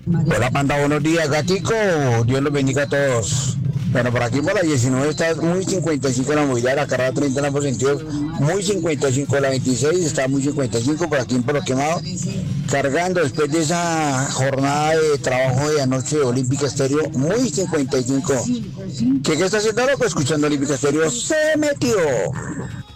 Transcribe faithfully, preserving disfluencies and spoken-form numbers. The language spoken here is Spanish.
Hola, Panda, buenos días, gatico. Dios los bendiga a todos. Bueno, por aquí por la diecinueve está muy cincuenta y cinco la movilidad, la carrera treinta en ambos sentidos, muy cincuenta y cinco la veintiséis, está muy cincuenta y cinco por aquí por lo quemado, cargando después de esa jornada de trabajo de anoche de Olímpica Estéreo, muy cincuenta y cinco. ¿Qué, qué está haciendo loco? Escuchando Olímpica Estéreo, se metió.